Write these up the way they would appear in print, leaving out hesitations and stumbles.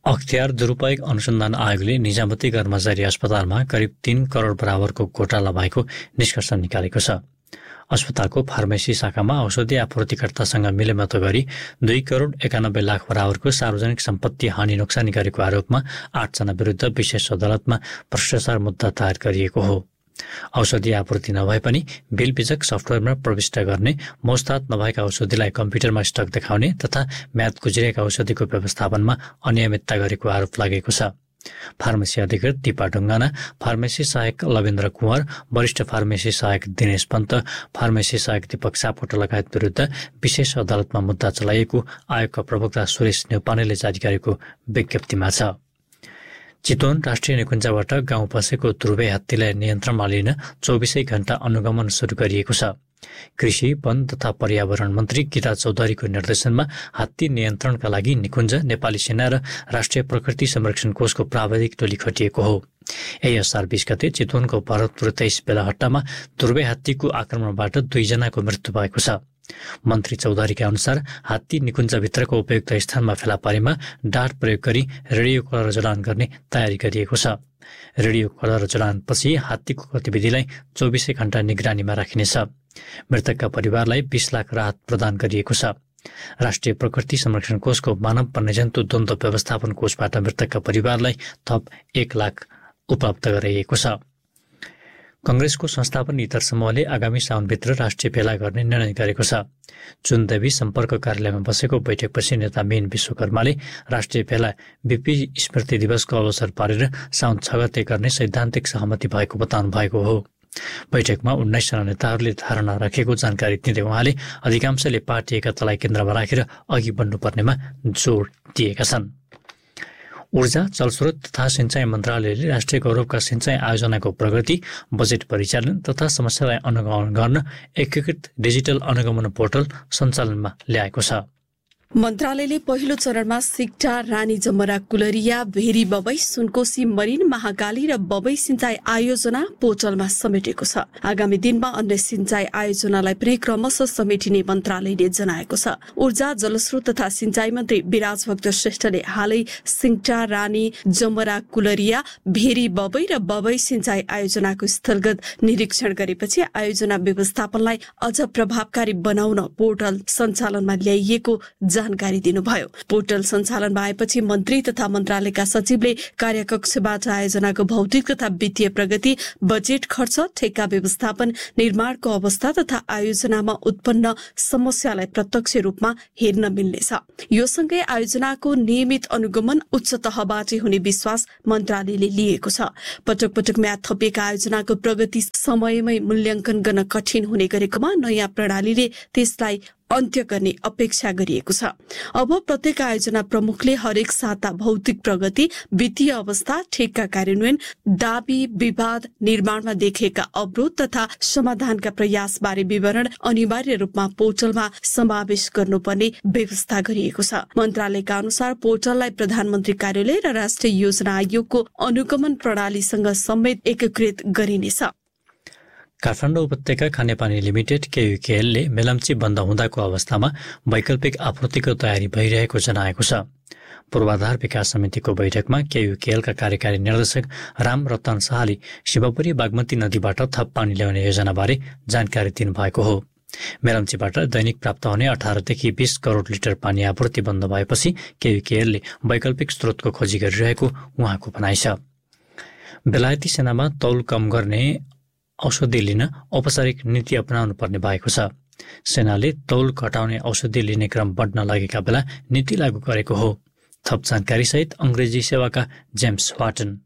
अख्तियार दुरुपयोग अनुसन्धान आयोगले निजामती कर्मचारी अस्पतालमा करिब 3 करोड बराबरको घोटाला भएको निष्कर्ष निकालेको छ। अस्पतालको फार्मेसी शाखामा औषधि आपूर्तिकर्तासँग मिलेमतो गरी 2 करोड 91 लाख बराबरको सार्वजनिक सम्पत्ति हानि नोक्सानी गरेको आरोपमा 8 जना विरुद्ध विशेष अदालतमा भ्रष्टाचार मुद्दा दायर गरिएको हो। औषधि आपूर्ति नभए पनि बिल बिजक सफ्टवेयरमा प्रविष्ट गर्ने, मोस्तात नभएका औषधिलाई कम्प्युटरमा स्टक देखाउने तथा म्याद गुज्रिएका औषधिको व्यवस्थापनमा अनियमितता गरेको आरोप लागेको छ। फार्मेसी अधिकृत दीपा ढुङ्गाना, फार्मेसी सहायक लवेन्द्र कुँवर, वरिष्ठ फार्मेसी सहायक दिनेश पन्त, फार्मेसी सहायक दीपक सापकोटा लगायत विरुद्ध विशेष अदालतमा मुद्दा चलाइएको आयोगका प्रवक्ता सुरेश न्यौपानेले जारी गरेको विज्ञप्तिमा छ। चितवन राष्ट्रिय निकुञ्जबाट गाउँ पसेको ध्रुवे हात्तीलाई नियन्त्रणमा लिन 24 घण्टा अनुगमन सुरु गरिएको छ। कृषि, वन तथा पर्यावरण मन्त्री गीता चौधरीको निर्देशनमा हात्ती नियन्त्रणका लागि निकुञ्ज, नेपाली सेना र राष्ट्रिय प्रकृति संरक्षण कोषको प्राविधिक टोली खटिएको हो। यही असार 20 गते चितवनको भरतपुर 23 बेलाहट्टामा ध्रुवे हात्तीको आक्रमणबाट 2 जनाको मृत्यु भएको छ। मन्त्री चौधरीका अनुसार हात्ती निकुञ्जभित्रको उपयुक्त स्थानमा फेला पारेमा डाँट प्रयोग गरी रेडियो कलर जडान गर्ने तयारी गरिएको छ। रेडियो कलर जडानपछि हात्तीको गतिविधिलाई 24 घण्टा निगरानीमा राखिनेछ। मृतकका परिवारलाई 20 लाख राहत प्रदान गरिएको छ। राष्ट्रिय प्रकृति संरक्षण कोषको मानव वन्यजन्तु द्वन्द्व व्यवस्थापन कोषबाट मृतकका परिवारलाई थप 1 लाख उपलब्ध गराइएको छ। कंग्रेसको संस्थापन नितर समूहले आगामी साउनभित्र राष्ट्रिय भेला गर्ने निर्णय गरेको छ। चुनदेवी सम्पर्क कार्यालयमा बसेको बैठकपछि नेता मेन विश्वकर्माले राष्ट्रिय भेला बीपी स्मृति दिवसको अवसर पारेर साउन 6 गते गर्ने सैद्धान्तिक सहमति भएको बताउनु भएको हो। बैठकमा 19 जना नेताहरूले धारणा राखेको जानकारी दिँदै उहाँले अधिकांशले पार्टी एकतालाई केन्द्रमा राखेर अघि बढ्नुपर्नेमा जोड दिएका छन्। ऊर्जा, जलस्रोत तथा सिंचाई मन्त्रालयले राष्ट्रिय गौरवका सिंचाई आयोजनाको प्रगति, बजेट परिचालन तथा समस्यालाई अनुगमन गर्न एकीकृत डिजिटल अनुगमन पोर्टल सञ्चालनमा ल्याएको छ। मन्त्रालयले पहिलो चरणमा सिक्टा, रानी जमरा, कुलरिया, भेरी बबई, सुनकोशी, मरिन, महाकाली र बबई सिंचाई आयोजना पोर्टलमा समेटेको छ। आगामी दिनमा अन्य सिंचाई आयोजनालाई पनि क्रमशः समेटिने मन्त्रालयले जनाएको छ। ऊर्जा, जलस्रोत तथा सिंचाई मन्त्री विराज भक्त श्रेष्ठले हालै सिक्टा, रानी जमरा, कुलरिया, भेरी बबई र बबई सिंचाई आयोजनाको स्थलगत निरीक्षण गरेपछि आयोजना व्यवस्थापनलाई अझ प्रभावकारी बनाउन पोर्टल सञ्चालनमा ल्याइएको जानकारी दिनुभयो। पोर्टल सञ्चालनमा आएपछि मन्त्री तथा मन्त्रालयका सचिवले कार्यकक्षबाट आयोजनाको भौतिक तथा वित्तीय प्रगति, बजेट खर्च, ठेक्का व्यवस्थापन, निर्माणको अवस्था तथा आयोजनामा उत्पन्न समस्यालाई प्रत्यक्ष रूपमा हेर्न मिल्नेछ। यो सँगै आयोजनाको नियमित अनुगमन उच्च तहबाट हुने विश्वास मन्त्रालयले लिएको छ। पटक पटक म्याद थपिएका आयोजनाको प्रगति समयमै मूल्याङ्कन गर्न कठिन हुने गरेकोमा नयाँ प्रणालीले त्यसलाई अन्त्य गर्ने अपेक्षा गरिएको छ। अब प्रत्येक आयोजना प्रमुखले हरेक साता भौतिक प्रगति, वित्तीय अवस्था, ठेक्का कार्यान्वयन, दाबी, विवाद, निर्माणमा देखिएका अवरोध तथा समाधानका प्रयासबारे विवरण अनिवार्य रूपमा पोर्टलमा समावेश गर्नुपर्ने व्यवस्था गरिएको छ। मन्त्रालयका अनुसार पोर्टललाई प्रधानमन्त्री कार्यालय र राष्ट्रिय योजना आयोगको अनुगमन प्रणालीसँग समेत एकीकृत गरिनेछ। काठमाडौँ उपत्यका खानेपानी लिमिटेड केयुकेएलले मेलम्ची बन्द हुँदाको अवस्थामा वैकल्पिक आपूर्तिको तयारी भइरहेको जनाएको छ। पूर्वाधार विकास समितिको बैठकमा केयुकेएलका कार्यकारी निर्देशक राम रतन शाहले शिवपुरी बागमती नदीबाट थप पानी ल्याउने योजनाबारे जानकारी दिनुभएको हो। मेलम्चीबाट दैनिक प्राप्त हुने 18 देखि 20 करोड लिटर पानी आपूर्ति बन्द भएपछि केयुकेएलले वैकल्पिक स्रोतको खोजी गरिरहेको उहाँको भनाइ छ। बेलायती सेनामा तौल कम गर्ने औषधि लिन औपचारिक नीति अपनाउनु पर्ने भएको छ। सेनाले तौल घटाउने औषधि लिने क्रम बढ्न लागेका बेला नीति लागू गरेको हो। थप जानकारी सहित अंग्रेजी सेवाका James वाटन।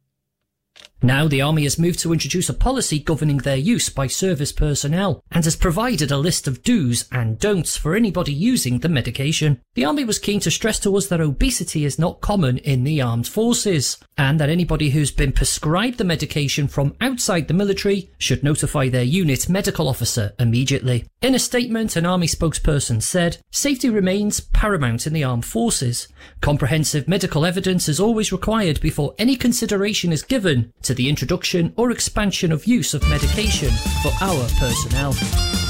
Now the Army has moved to introduce a policy governing their use by service personnel and has provided a list of do's and don'ts for anybody using the medication. The Army was keen to stress to us that obesity is not common in the armed forces and that anybody who's been prescribed the medication from outside the military should notify their unit medical officer immediately. In a statement, an Army spokesperson said, "Safety remains paramount in the armed forces. Comprehensive medical evidence is always required before any consideration is given to the introduction or expansion of use of medication for our personnel."